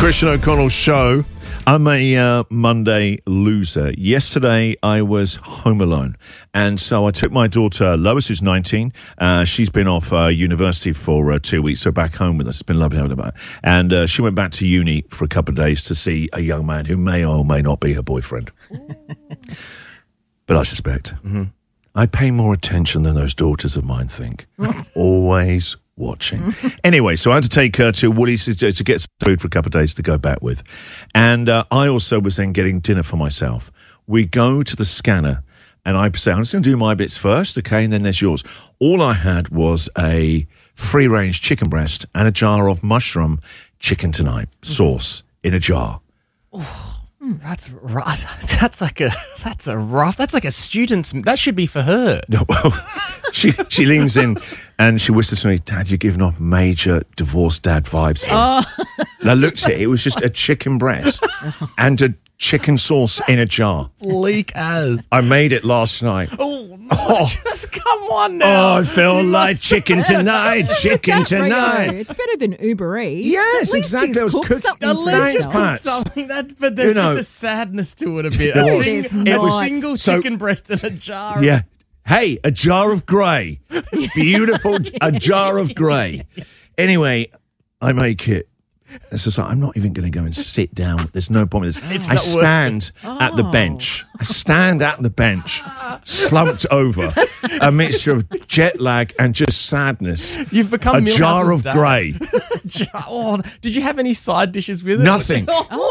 Christian O'Connell Show. I'm a Monday loser. Yesterday, I was home alone. And so I took my daughter, Lois, who's 19. She's been off university for 2 weeks, so back home with us. It's been lovely having her back. And she went back to uni for a couple of days to see a young man who may or may not be her boyfriend. But I suspect. Mm-hmm. I pay more attention than those daughters of mine think. Always watching. Anyway, so I had to take her to Woolies to get some food for a couple of days to go back with. And I also was then getting dinner for myself. We go to the scanner and I say, I'm just going to do my bits first, okay, and then there's yours. All I had was a free-range chicken breast and a jar of mushroom chicken tonight sauce in a jar. That's right. That's like a student's. That should be for her. No, well, she leans in and she whispers to me, "Dad, you're giving off major divorced dad vibes here." Oh. And I looked at it. It was just a chicken breast and a chicken sauce in a jar. Bleak as. I made it last night. Oh, no, just come on now. Oh, I feel like chicken tonight. Chicken tonight. It's better than Uber Eats. Yes, At least exactly. he's I was cooked cooked- something At for least Thanks, it's himself. Pat. something but there's just a sadness to it a bit. There A was. single So- chicken breast in a jar. Yeah. Hey, a jar of grey. Beautiful, a jar of grey. Anyway, I make it. It's just like, I'm not even going to go and sit down. There's no point with this. I stand at the bench. I stand at the bench, slumped over, a mixture of jet lag and just sadness. You've become a jar Millhouse's of dad. grey. Oh, did you have any side dishes with it? Nothing.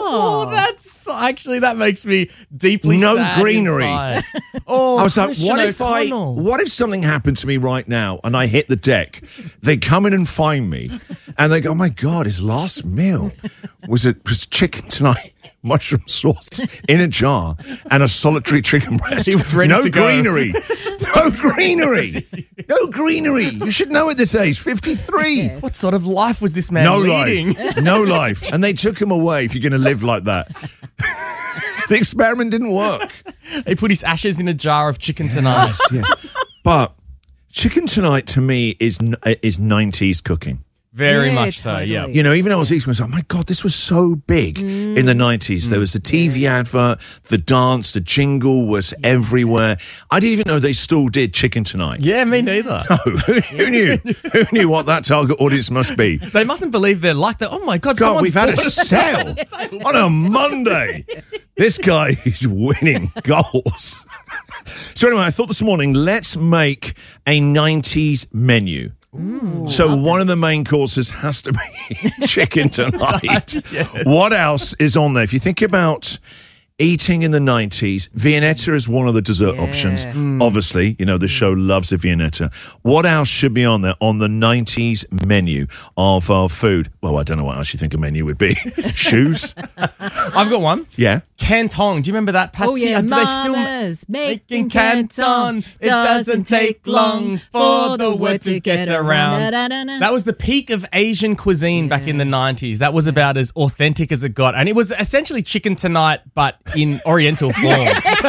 That makes me deeply No sad greenery. inside. Oh, I was like, Christian O'Connell. what if something happened to me right now and I hit the deck? They come in and find me and they go, oh my God, his last meal was chicken tonight, mushroom sauce in a jar and a solitary chicken breast. He was ready no to go. greenery. No greenery. No greenery. You should know at this age, 53. What sort of life was this man No leading? life. No life. And they took him away if you're going to live like that. The experiment didn't work. He put his ashes in a jar of chicken tonight. Yes. But chicken tonight to me is 90s cooking. Very Yeah, much so, totally. yeah. You know, even I was eating, I was like, my God, this was so big in the 90s. There was the TV advert, the dance, the jingle was everywhere. I didn't even know they still did Chicken Tonight. Yeah, me neither. No, who knew? Who knew what that target audience must be? They mustn't believe they're like that. Oh my God, God, someone's we've had a bought sale on a Monday. This guy is winning goals. So anyway, I thought this morning, let's make a 90s menu. So one of the main courses has to be chicken tonight. Yes. What else is on there? If you think about eating in the 90s, Viennetta is one of the dessert options. Obviously, you know, the show loves a Viennetta. What else should be on there on the 90s menu of our food? Well, I don't know what else you think a menu would be. Shoes? I've got one. Yeah. Canton. Do you remember that, Patsy? Oh, yeah. Do they still Mama's making Canton? It doesn't take long for the word to get around. That was the peak of Asian cuisine back in the 90s. That was about as authentic as it got. And it was essentially chicken tonight, but in oriental form.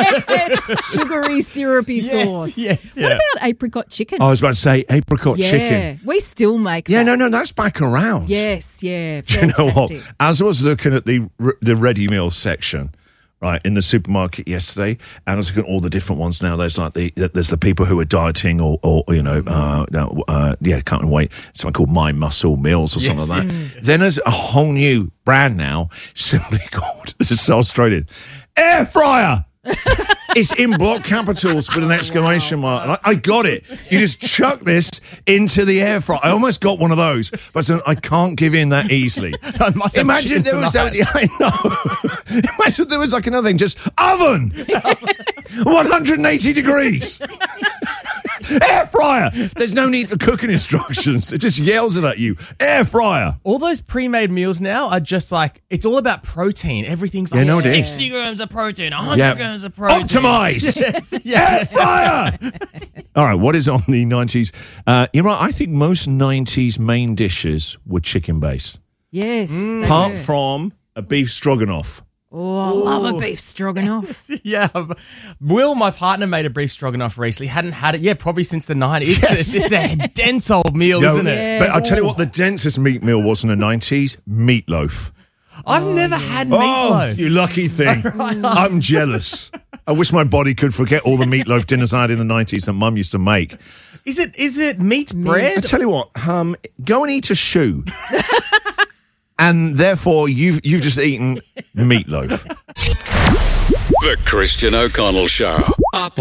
Sugary, syrupy sauce. Yes, What yeah. about apricot chicken? I was about to say apricot chicken. We still make Yeah, that. no, that's back around. Yes, yeah. Do you know what? Fantastic. As I was looking at the ready meal section, right, in the supermarket yesterday, and I was looking at all the different ones now. There's like there's the people who are dieting or you know, can't wait. Something called My Muscle Meals or something like that. Then there's a whole new brand now, simply called, this is so Australian, Air Fryer. It's in block capitals with an exclamation mark. And I got it. You just chuck this into the air fryer. I almost got one of those, but I can't give in that easily. I must have Imagine chicken there was tonight. I know. Imagine there was like another thing, just oven, 180 degrees, air fryer. There's no need for cooking instructions. It just yells it at you. Air fryer. All those pre-made meals now are just like, it's all about protein. Everything's like no, it is. 60 grams of protein, 100 grams of protein. Optimize. Air fryer. All right, what is on the 90s? You're right, I think most 90s main dishes were chicken-based. Yes. they Apart were. from a beef stroganoff. Oh, I love a beef stroganoff. Yeah. Will, my partner, made a beef stroganoff recently. Hadn't had it, probably since the 90s. It's a dense old meal, isn't it? Yeah. But I'll tell you what the densest meat meal was in the 90s, meatloaf. I've never had Oh, meatloaf. you lucky thing. I'm jealous. I wish my body could forget all the meatloaf dinners I had in the 90s that Mum used to make. Is it meat bread? I tell you what, go and eat a shoe. And therefore, you've just eaten meatloaf. The Christian O'Connell Show. Up